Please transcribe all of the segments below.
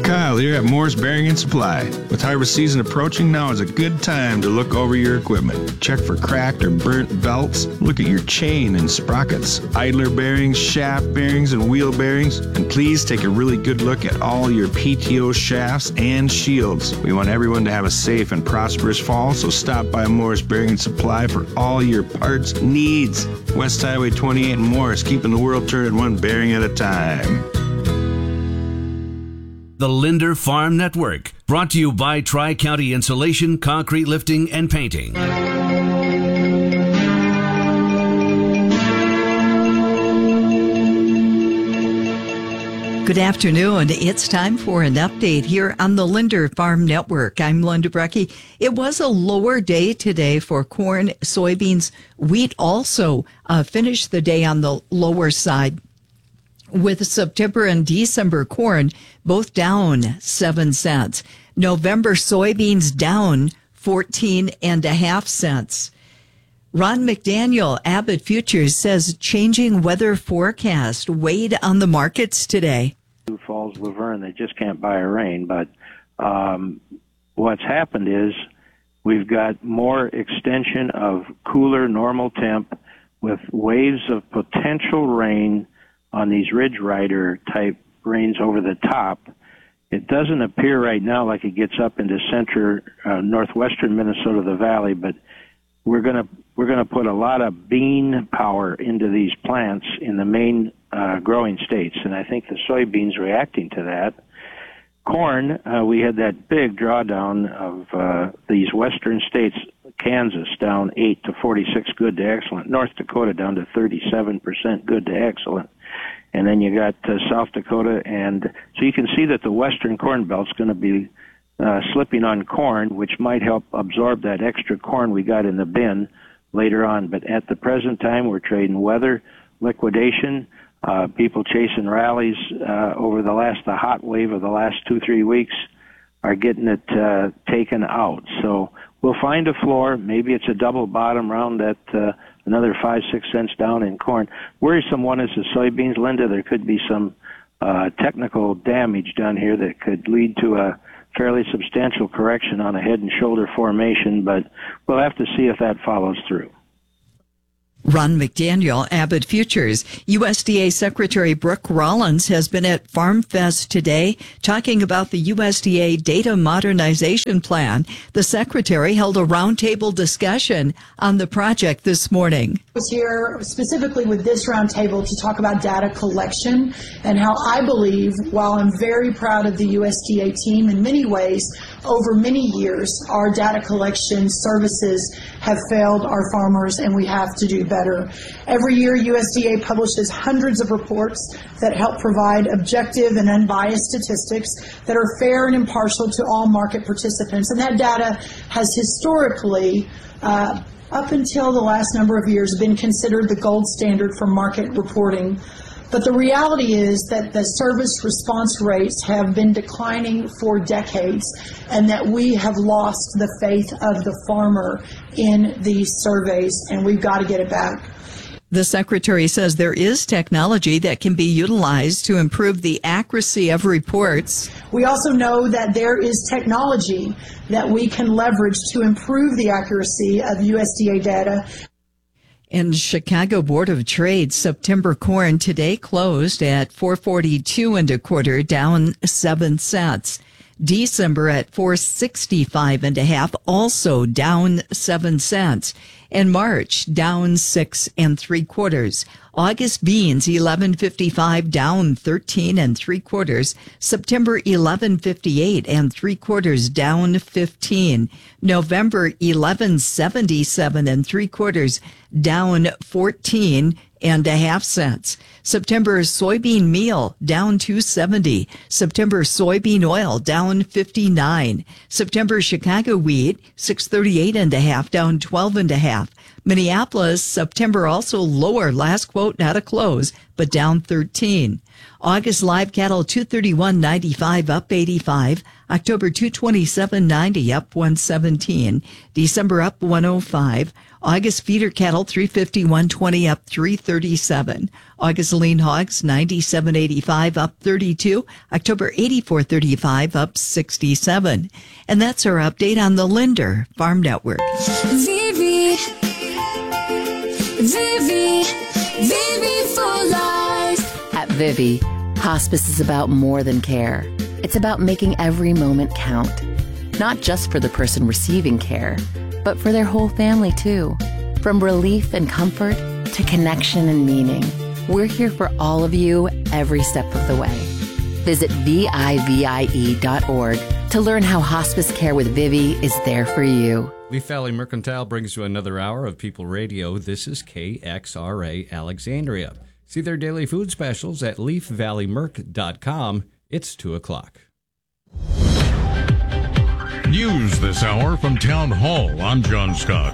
Kyle here at Morris Bearing and Supply. With harvest season approaching, now is a good time to look over your equipment. Check for cracked or burnt belts. Look at your chain and sprockets, idler bearings, shaft bearings, and wheel bearings. And please take a really good look at all your PTO shafts and shields. We want everyone to have a safe and prosperous fall, so stop by Morris Bearing and Supply for all your parts needs. West Highway 28 in Morris, keeping the world turning one bearing at a time. The Linder Farm Network, brought to you by Tri-County Insulation, Concrete Lifting, and Painting. Good afternoon. It's time for an update here on the Linder Farm Network. I'm Linda Brecky. It was a lower day today for corn, soybeans, wheat also finished the day on the lower side, with September and December corn both down 7 cents. November soybeans down 14.5 cents. Ron McDaniel, Abbott Futures, says changing weather forecast weighed on the markets today. Falls, Laverne, they just can't buy a rain. But what's happened is we've got more extension of cooler normal temp with waves of potential rain on these Ridge Rider type rains over the top. It doesn't appear right now like it gets up into northwestern Minnesota, the valley, but we're gonna put a lot of bean power into these plants in the main growing states, and I think the soybeans reacting to that. Corn, we had that big drawdown of these western states. Kansas down 8 to 46 good to excellent. North Dakota down to 37% good to excellent. And then you got South Dakota, and so you can see that the western corn belt's going to be slipping on corn, which might help absorb that extra corn we got in the bin later on. But at the present time, we're trading weather, liquidation, people chasing rallies over the hot wave of the last 2-3 weeks are getting it taken out. So we'll find a floor. Maybe it's a double bottom round at another 5-6 cents down in corn. Worrisome one is the soybeans, Linda. There could be some technical damage down here that could lead to a fairly substantial correction on a head and shoulder formation, but we'll have to see if that follows through. Ron McDaniel, Abbott Futures. USDA Secretary Brooke Rollins has been at Farm Fest today talking about the USDA Data Modernization Plan. The Secretary held a roundtable discussion on the project this morning. I was here specifically with this roundtable to talk about data collection and how I believe, while I'm very proud of the USDA team in many ways, over many years, our data collection services have failed our farmers and we have to do better. Every year, USDA publishes hundreds of reports that help provide objective and unbiased statistics that are fair and impartial to all market participants. And that data has historically, up until the last number of years, been considered the gold standard for market reporting. But the reality is that the service response rates have been declining for decades and that we have lost the faith of the farmer in these surveys, and we've got to get it back. The Secretary says there is technology that can be utilized to improve the accuracy of reports. We also know that there is technology that we can leverage to improve the accuracy of USDA data. In Chicago Board of Trade, September corn today closed at $4.42 1/4, down 7 cents. December at $4.65 1/2, also down 7 cents. And March down 6 3/4. August beans 11.55, down 13 3/4. September 11.58 3/4, down 15. November 11.77 3/4, down 14.5 cents. September soybean meal down 2.70. September soybean oil down 59. September Chicago wheat 638 1/2, down 12 1/2. Minneapolis September also lower, last quote not a close, but down 13. August live cattle 231.95, up 85. October 227.90, up 117. December up 105. August feeder cattle 351.20 up 337. August lean hogs 97.85 up 32. October 84.35 up 67. And that's our update on the Linder Farm Network. Vivi for life. At Vivi, hospice is about more than care. It's about making every moment count. Not just for the person receiving care, but for their whole family too. From relief and comfort to connection and meaning, we're here for all of you every step of the way. Visit VIVIE.org to learn how hospice care with Vivi is there for you. Leaf Valley Mercantile brings you another hour of People Radio. This is KXRA Alexandria. See their daily food specials at leafvalleymerc.com. It's 2 o'clock. News this hour from Town Hall. I'm John Scott.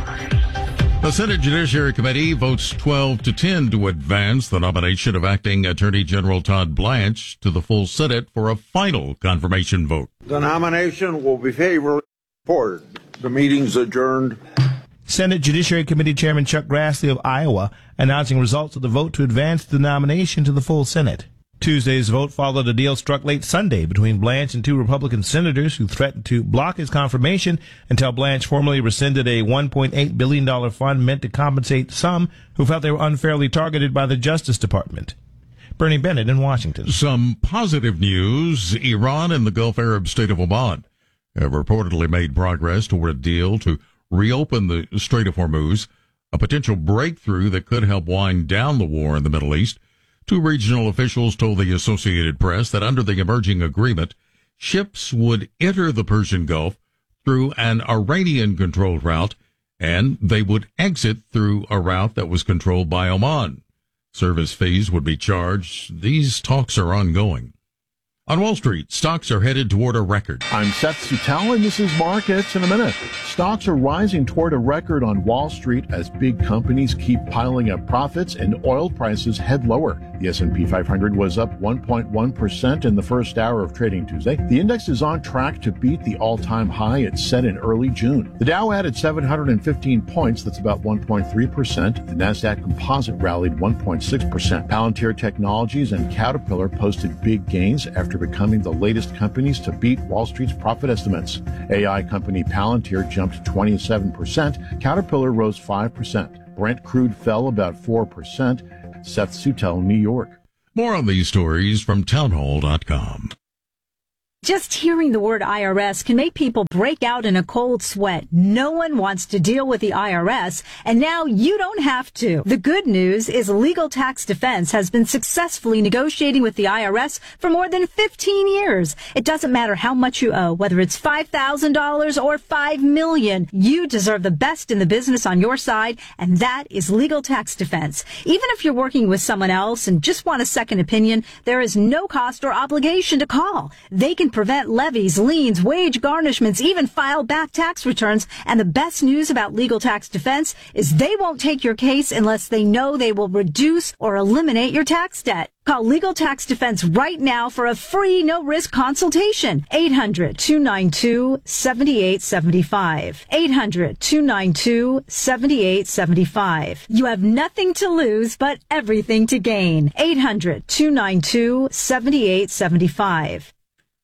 The Senate Judiciary Committee votes 12-10 to advance the nomination of Acting Attorney General Todd Blanche to the full Senate for a final confirmation vote. The nomination will be favorably reported. The meeting's adjourned. Senate Judiciary Committee Chairman Chuck Grassley of Iowa announcing results of the vote to advance the nomination to the full Senate. Tuesday's vote followed a deal struck late Sunday between Blanche and two Republican senators who threatened to block his confirmation until Blanche formally rescinded a $1.8 billion fund meant to compensate some who felt they were unfairly targeted by the Justice Department. Bernie Bennett in Washington. Some positive news. Iran and the Gulf Arab state of Oman have reportedly made progress toward a deal to reopen the Strait of Hormuz, a potential breakthrough that could help wind down the war in the Middle East. Two regional officials told the Associated Press that under the emerging agreement, ships would enter the Persian Gulf through an Iranian-controlled route, and they would exit through a route that was controlled by Oman. Service fees would be charged. These talks are ongoing. On Wall Street, stocks are headed toward a record. I'm Seth Sutell, and this is Markets in a Minute. Stocks are rising toward a record on Wall Street as big companies keep piling up profits and oil prices head lower. The S&P 500 was up 1.1% in the first hour of trading Tuesday. The index is on track to beat the all-time high it set in early June. The Dow added 715 points, that's about 1.3%. The NASDAQ Composite rallied 1.6%. Palantir Technologies and Caterpillar posted big gains after becoming the latest companies to beat Wall Street's profit estimates. AI company Palantir jumped 27%. Caterpillar rose 5%. Brent crude fell about 4%. Seth Sutell, New York. More on these stories from townhall.com. Just hearing the word IRS can make people break out in a cold sweat. No one wants to deal with the IRS, and now you don't have to. The good news is Legal Tax Defense has been successfully negotiating with the IRS for more than 15 years. It doesn't matter how much you owe, whether it's $5,000 or $5 million. You deserve the best in the business on your side, and that is Legal Tax Defense. Even if you're working with someone else and just want a second opinion, there is no cost or obligation to call. They can prevent levies, liens, wage garnishments, even file back tax returns. And the best news about Legal Tax Defense is they won't take your case unless they know they will reduce or eliminate your tax debt. Call Legal Tax Defense right now for a free, no-risk consultation. 800-292-7875. 800-292-7875. You have nothing to lose, but everything to gain. 800-292-7875.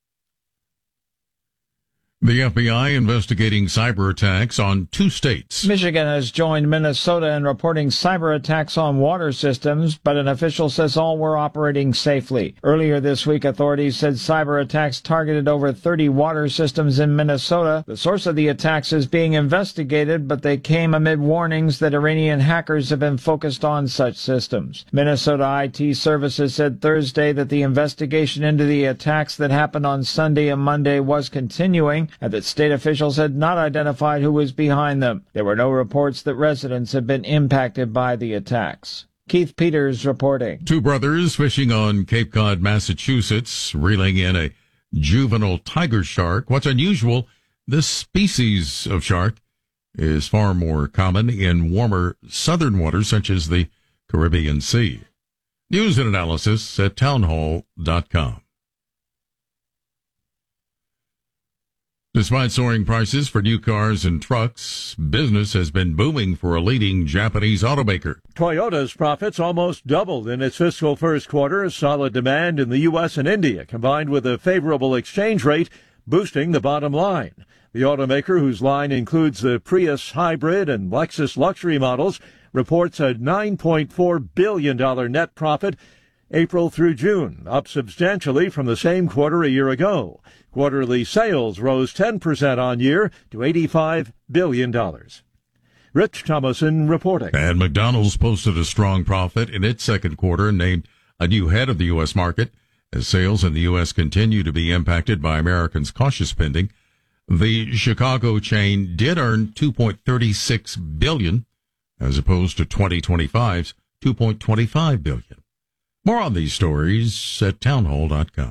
The FBI investigating cyber attacks on 2 states. Michigan has joined Minnesota in reporting cyber attacks on water systems, but an official says all were operating safely. Earlier this week, authorities said cyber attacks targeted over 30 water systems in Minnesota. The source of the attacks is being investigated, but they came amid warnings that Iranian hackers have been focused on such systems. Minnesota IT Services said Thursday that the investigation into the attacks that happened on Sunday and Monday was continuing, and that state officials had not identified who was behind them. There were no reports that residents had been impacted by the attacks. Keith Peters reporting. 2 brothers fishing on Cape Cod, Massachusetts, reeling in a juvenile tiger shark. What's unusual, this species of shark is far more common in warmer southern waters such as the Caribbean Sea. News and analysis at townhall.com. Despite soaring prices for new cars and trucks, business has been booming for a leading Japanese automaker. Toyota's profits almost doubled in its fiscal first quarter. Solid demand in the U.S. and India, combined with a favorable exchange rate, boosting the bottom line. The automaker, whose line includes the Prius hybrid and Lexus luxury models, reports a $9.4 billion net profit April through June, up substantially from the same quarter a year ago. Quarterly sales rose 10% on year to $85 billion. Rich Thomason reporting. And McDonald's posted a strong profit in its second quarter, named a new head of the U.S. market. As sales in the U.S. continue to be impacted by Americans' cautious spending, the Chicago chain did earn $2.36 billion as opposed to 2025's $2.25 billion. More on these stories at townhall.com.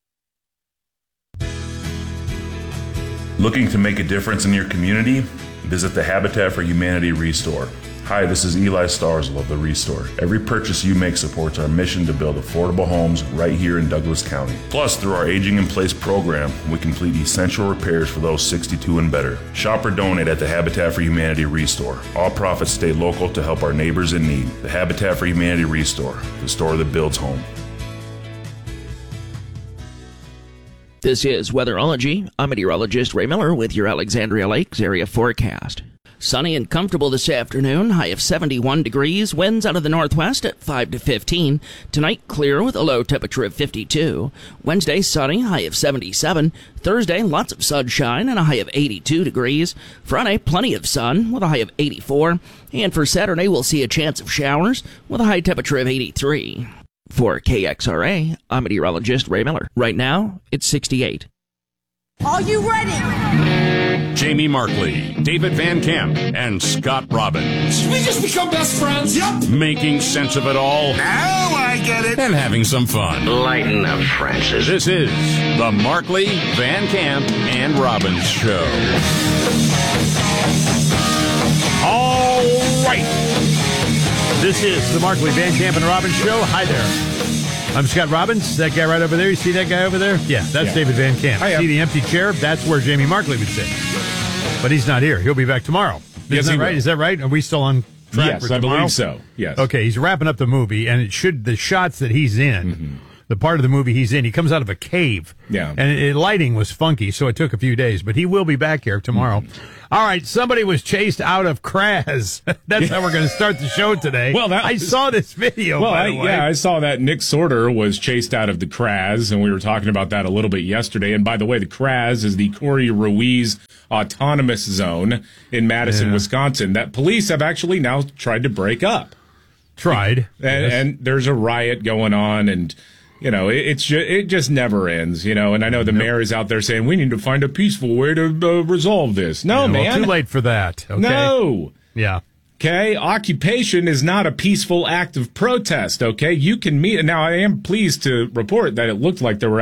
Looking to make a difference in your community? Visit the Habitat for Humanity Restore. Hi, this is Eli Starzl of the Restore. Every purchase you make supports our mission to build affordable homes right here in Douglas County. Plus, through our Aging in Place program, we complete essential repairs for those 62 and better. Shop or donate at the Habitat for Humanity Restore. All profits stay local to help our neighbors in need. The Habitat for Humanity Restore, the store that builds home. This is Weatherology. I'm meteorologist Ray Miller with your Alexandria Lakes area forecast. Sunny and comfortable this afternoon, high of 71 degrees, winds out of the northwest at 5 to 15. Tonight, clear with a low temperature of 52. Wednesday, sunny, high of 77. Thursday, lots of sunshine and a high of 82 degrees. Friday, plenty of sun with a high of 84. And for Saturday, we'll see a chance of showers with a high temperature of 83. For KXRA, I'm meteorologist Ray Miller. Right now, it's 68. Are you ready? Jamie Markley, David Van Camp, and Scott Robbins. We just become best friends. Yep. Making sense of it all. Now I get it. And having some fun. Lighten up, Francis. This is the Markley, Van Camp, and Robbins Show. All right. This is the Markley, Van Camp, and Robbins Show. Hi there. I'm Scott Robbins. That guy right over there. You see that guy over there? Yeah, that's David Van Camp. See the empty chair? That's where Jamie Markley would sit. But he's not here. He'll be back tomorrow. Yes, Isn't that right? Is that right? Are we still on track for tomorrow? Yes, I believe so. Yes. Okay, he's wrapping up the movie, and the shots that he's in, the part of the movie he's in, he comes out of a cave. Yeah. And lighting was funky, so it took a few days. But he will be back here tomorrow. All right, somebody was chased out of Kraz. That's how we're going to start the show today. Well, I saw this video, by the way. I saw that Nick Sorter was chased out of the Kraz, and we were talking about that a little bit yesterday. And by the way, the Kraz is the Corey Ruiz Autonomous Zone in Madison, Wisconsin, that police have actually now tried to break up. And there's a riot going on, and you know, it just never ends, you know, and I know the mayor is out there saying we need to find a peaceful way to resolve this. No, man. Well, too late for that. Okay? No. Yeah. Okay. Occupation is not a peaceful act of protest. Okay. You can meet. Now, I am pleased to report that it looked like there were